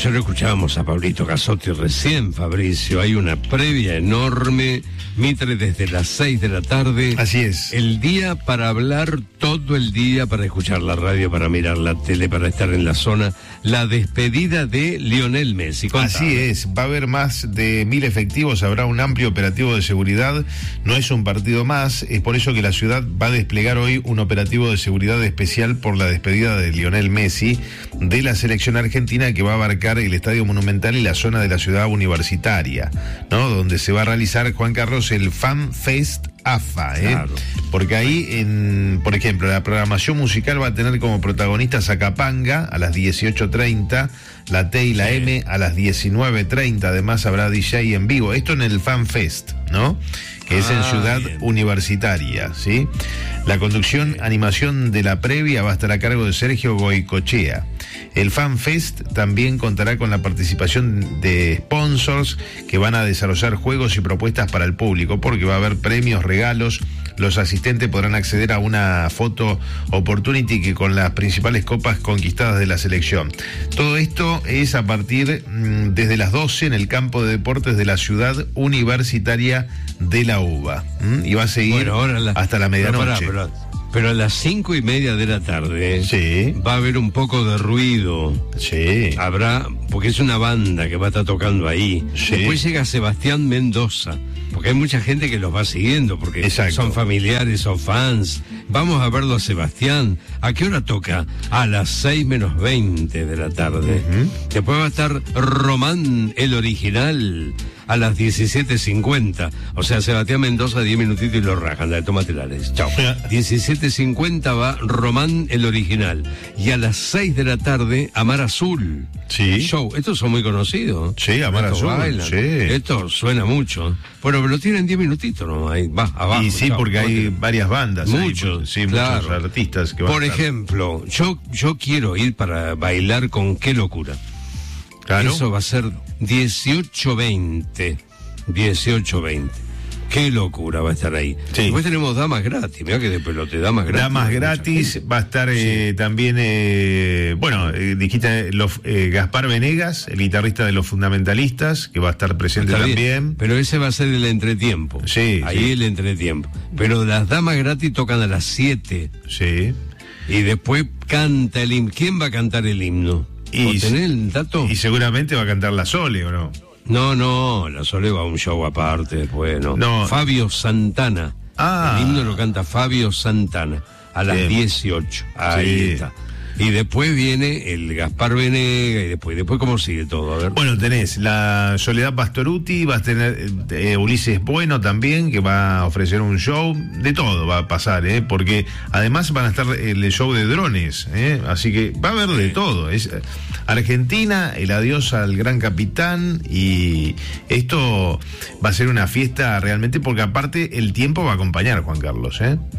ayer lo escuchábamos a Pablito Gazzotti recién, Fabricio. Hay una previa enorme, Mitre, desde las 6 de la tarde. Así es. El día para hablar, todo el día, para escuchar la radio, para mirar la tele, para estar en la zona. La despedida de Lionel Messi. Contame. Así es, va a haber más de 1000 efectivos, habrá un amplio operativo de seguridad. No es un partido más, es por eso que la ciudad va a desplegar hoy un operativo de seguridad especial por la despedida de Lionel Messi de la selección argentina, que va a abarcar el Estadio Monumental y la zona de la ciudad universitaria, ¿no? Donde se va a realizar, Juan Carlos, el Fan Fest AFA, Claro. Porque ahí, por ejemplo, la programación musical va a tener como protagonistas a Capanga a las 18:30, la T y la M a las 19:30, además habrá DJ en vivo, esto en el Fan Fest, ¿no? Que es en Ciudad bien. Universitaria, ¿sí? La conducción, animación de la previa va a estar a cargo de Sergio Goicochea. El Fan Fest también contará con la participación de sponsors que van a desarrollar juegos y propuestas para el público, porque va a haber premios, regalos. Los asistentes podrán acceder a una foto opportunity que con las principales copas conquistadas de la selección. Todo esto es a partir desde las 12 en el campo de deportes de la Ciudad Universitaria de la UBA. Y va a seguir hasta la medianoche. Pero a las 5:30 de la tarde Sí. va a haber un poco de ruido. Sí. Habrá, porque es una banda que va a estar tocando ahí. Sí. Después llega Sebastián Mendoza, porque hay mucha gente que los va siguiendo, porque Exacto. son familiares, son fans. Vamos a verlo a Sebastián. ¿A qué hora toca? A las 6:20 de la tarde. Después va a estar Román, el original, a las 17:50. O sea, Sebastián Mendoza, 10 minutitos y lo rajan. Dale, tómatelares. Chao. 17:50 va Román, el original. Y a las 6 de la tarde, Amar Azul. Sí. Show. Estos son muy conocidos. Sí, Amar Estos Azul, bailan. sí. Esto suena mucho. Bueno, pero tienen 10 minutitos nomás. Ahí va, abajo. Y sí, chao, porque hay tómatela. varias bandas. Muchos, Sí, claro. muchos artistas que van Por a estar. ejemplo, yo quiero ir para bailar con Qué Locura. Claro. Eso va a ser 18:20. 18:20. Qué locura va a estar ahí. Sí. Después tenemos damas gratis. Mirá que de pelote, damas gratis. Damas gratis, va a estar también, dijiste, Gaspar Venegas, el guitarrista de Los Fundamentalistas, que va a estar presente Está bien, también. pero ese va a ser el entretiempo. Sí, Ahí sí. el entretiempo. Pero las damas gratis tocan a las 7. Sí. Y después canta el himno. ¿Quién va a cantar el himno? Y- ¿Tenés el dato? Y seguramente va a cantar la Sole, ¿o no? No, la Sole va a un show aparte después, ¿no? No. Fabio Santana. Ah. El himno lo canta Fabio Santana a las Bien. 18. Ahí Sí. está. Y después viene el Gaspar Venega y después ¿cómo sigue todo? A ver. Bueno, tenés la Soledad Pastoruti, vas a tener Ulises Bueno también, que va a ofrecer un show, de todo va a pasar, porque además van a estar el show de drones, así que va a haber de todo. Es Argentina, el adiós al gran capitán, y esto va a ser una fiesta realmente, porque aparte el tiempo va a acompañar, Juan Carlos,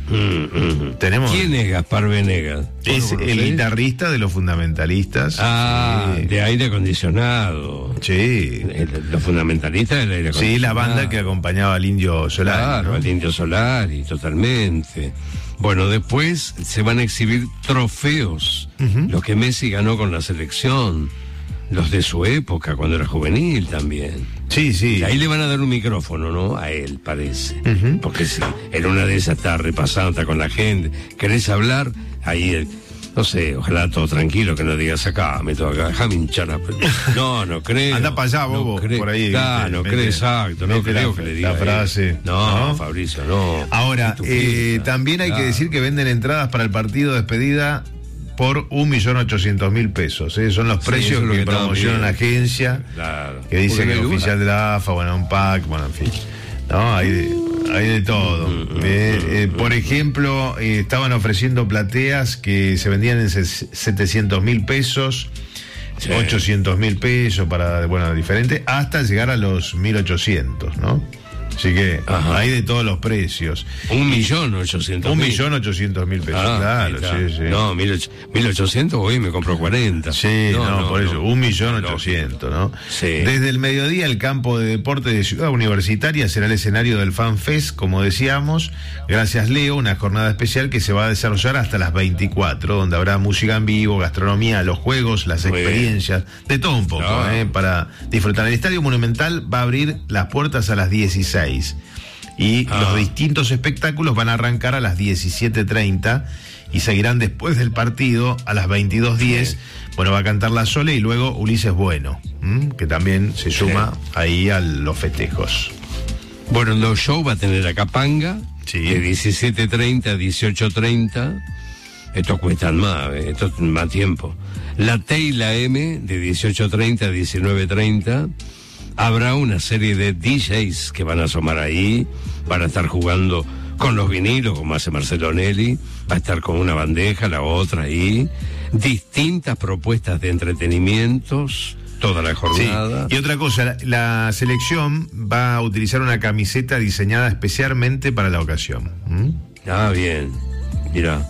Tenemos... ¿Quién es Gaspar Venegas? Es ¿Vos lo el conocés? guitarrista de Los Fundamentalistas. Ah, Sí. de aire acondicionado. Sí. Los fundamentalistas del aire acondicionado. Sí, la banda que acompañaba al Indio Solari. Claro, ¿no? al Indio Solari, totalmente. Bueno, después se van a exhibir trofeos, los que Messi ganó con la selección, los de su época, cuando era juvenil también. Sí, sí. Y ahí le van a dar un micrófono, ¿no? A él, parece. Porque si en una de esas está repasando, está con la gente, querés hablar, ahí, no sé, ojalá todo tranquilo, que no digas acá, meto acá, déjame hinchar la pelota. No creo. Anda para allá, bobo, por ahí. Claro, no Mete- creo, exacto, no mete creo la- que le diga la frase, No, ¿no? Fabricio, no. Ahora, Estupidez, también hay que claro. decir que venden entradas para el partido de despedida por 1.800.000 pesos. Son los Sí, precios eso es lo que que estaba promociona la viendo. agencia, Claro. que dice Porque que no el hay lugar. oficial de la AFA, bueno, un pack, bueno, en fin. No, hay de todo. Por ejemplo, estaban ofreciendo plateas que se vendían en 700.000 pesos, Sí. 800.000 pesos para, bueno, diferente, hasta llegar a los 1.800, ¿no? Así que Ajá. hay de todos los precios. 1.800.000. 1.800.000 pesos, claro, sí. No, 1.800, hoy me compro 40. Sí, no, por eso, 1.800.000, ¿no? Sí. Desde el mediodía, el campo de deporte de Ciudad Universitaria será el escenario del Fan Fest, como decíamos. Gracias, Leo, una jornada especial que se va a desarrollar hasta las 24, donde habrá música en vivo, gastronomía, los juegos, las Muy experiencias, de todo un poco, para disfrutar. El Estadio Monumental va a abrir las puertas a las 16. Y los distintos espectáculos van a arrancar a las 17:30 y seguirán después del partido a las 22:10. Sí. Bueno, va a cantar La Sole y luego Ulises Bueno, que también se suma ahí a los festejos. Bueno, en los shows va a tener a Capanga, de 17:30 a 18:30. Estos cuestan más, esto es más tiempo. La T y la M, de 18:30 a 19:30. Habrá una serie de DJs que van a asomar ahí, van a estar jugando con los vinilos, como hace Marcelo Nelly, va a estar con una bandeja, la otra ahí, distintas propuestas de entretenimientos, toda la jornada. Sí. Y otra cosa, la selección va a utilizar una camiseta diseñada especialmente para la ocasión. Ah, bien, mirá.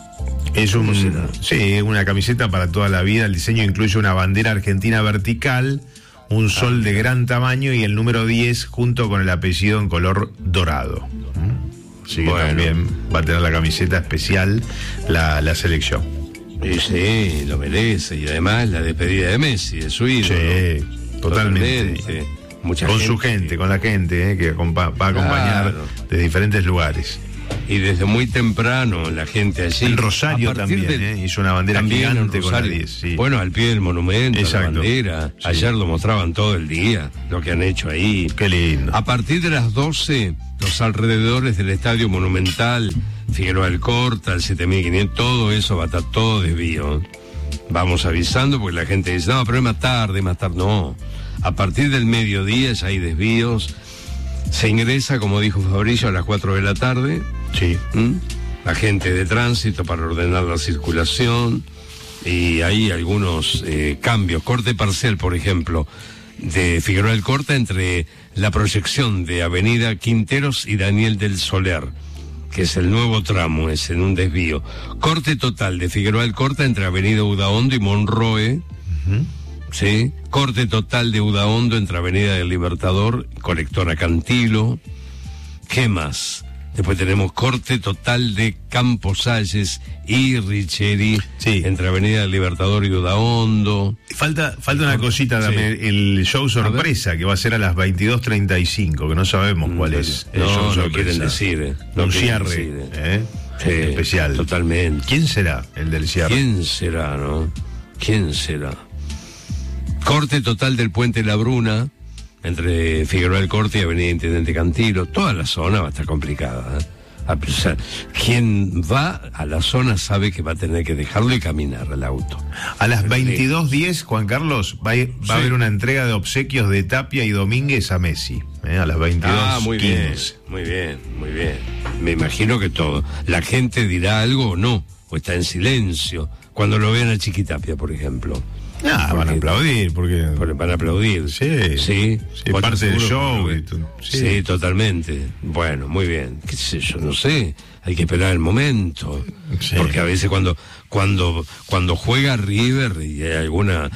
Es una camiseta para toda la vida. El diseño incluye una bandera argentina vertical, un sol de gran tamaño y el número 10 junto con el apellido en color dorado. Así que también va a tener la camiseta especial la selección. Sí, lo merece. Y además la despedida de Messi, de su ídolo. Sí, totalmente. Mucha con gente, su gente, con la gente que va a acompañar de diferentes lugares. Y desde muy temprano la gente allí. En Rosario también hizo una bandera gigante con la 10. Sí. Bueno, al pie del monumento, la bandera. Sí. Ayer lo mostraban todo el día, lo que han hecho ahí. Qué lindo. A partir de las 12, los alrededores del Estadio Monumental, Figueroa Alcorta, el 7500, todo eso va a estar todo desvío. Vamos avisando porque la gente dice, no, pero es más tarde. No. A partir del mediodía ya hay desvíos. Se ingresa, como dijo Fabricio, a las 4 de la tarde. Sí. Agente de tránsito para ordenar la circulación. Y hay algunos cambios. Corte parcial, por ejemplo, de Figueroa Alcorta entre la proyección de Avenida Quinteros y Daniel del Soler, que es el nuevo tramo, es en un desvío. Corte total de Figueroa Alcorta entre Avenida Udaondo y Monroe. ¿Sí? Corte total de Udaondo entre Avenida del Libertador, Colectora Cantilo. ¿Qué más? Después tenemos corte total de Camposalles y Richeri, entre Avenida del Libertador y Udaondo. Falta una cosita también, el show sorpresa, que va a ser a las 22:35, que no sabemos cuál es el show sorpresa. No quieren decir. Un cierre especial. Totalmente. ¿Quién será el del cierre? ¿Quién será, no? ¿Quién será? Corte total del Puente La Bruna, entre Figueroa Alcorta y Avenida Intendente Cantilo. Toda la zona va a estar complicada. O sea, quien va a la zona sabe que va a tener que dejarlo y caminar el auto. A las 22:10, Juan Carlos, va a haber una entrega de obsequios de Tapia y Domínguez a Messi. A las 22:15. Muy bien. Me imagino que todo. La gente dirá algo o no, o está en silencio. Cuando lo vean a Chiquitapia, por ejemplo. Van a aplaudir, porque van a aplaudir. Sí, parte del show. Sí, totalmente. Bueno, muy bien. ¿Qué sé yo? No sé. Hay que esperar el momento. Sí. Porque a veces cuando juega River y hay alguna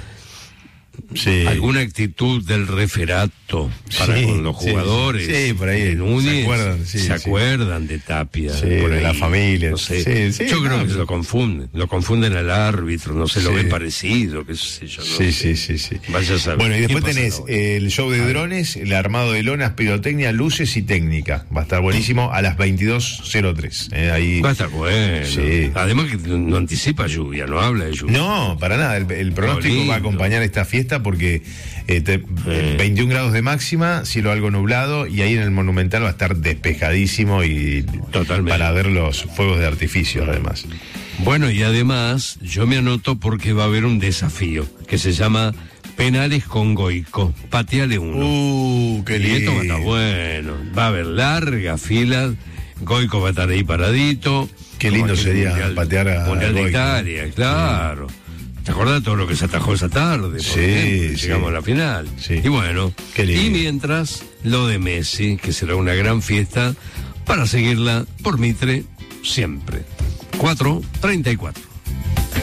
actitud del referato para con los jugadores, por ahí Núñez, se acuerdan de Tapia, por de la familia, no sé. Yo creo que lo confunden al árbitro, no sé, lo ven parecido, qué sé yo, sí. Vaya a saber. Bueno, y después tenés el show de drones, el armado de lonas, pirotecnia, luces y técnica. Va a estar buenísimo a las 22:03. Ahí va a estar bueno. Sí. Además que no anticipa lluvia, no habla de lluvia. No, para nada. El pronóstico va a acompañar esta fiesta porque 21 grados de máxima, cielo algo nublado, y ahí en el Monumental va a estar despejadísimo y totalmente para ver los fuegos de artificio, además. Bueno, y además yo me anoto porque va a haber un desafío que se llama Penales con Goico. Pateale uno. Qué lindo. Y esto va a estar bueno. Va a haber larga fila. Goico va a estar ahí paradito. Qué lindo sería patear a Mundial de Goico. Italia, claro. ¿Te acordás todo lo que se atajó esa tarde? Sí, llegamos a la final. Sí. Y bueno, Qué lindo. y mientras lo de Messi, que será una gran fiesta para seguirla por Mitre siempre. 4:34.